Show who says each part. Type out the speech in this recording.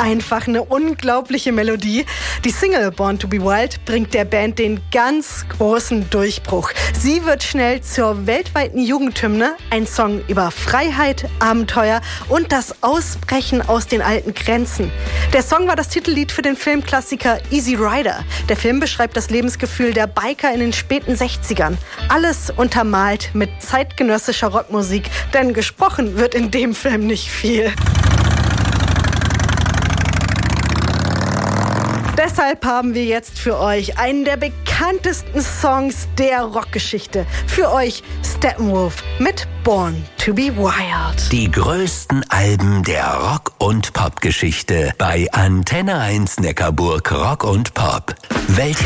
Speaker 1: einfach eine unglaubliche Melodie. Die Single Born to be Wild bringt der Band den ganz großen Durchbruch. Sie wird schnell zur weltweiten Jugendhymne, ein Song über Freiheit, Abenteuer und das Ausbrechen aus den alten Grenzen. Der Song war das Titellied für den Filmklassiker Easy Rider. Der Film beschreibt das Lebensgefühl der Biker in den späten 60ern. Alles untermalt mit zeitgenössischer Rockmusik, denn gesprochen wird in dem Film nicht viel. Deshalb haben wir jetzt für euch einen der bekanntesten Songs der Rockgeschichte. Für euch Steppenwolf mit Born to be Wild.
Speaker 2: Die größten Alben der Rock- und Pop-Geschichte bei Antenne 1 Neckarburg Rock und Pop. Welche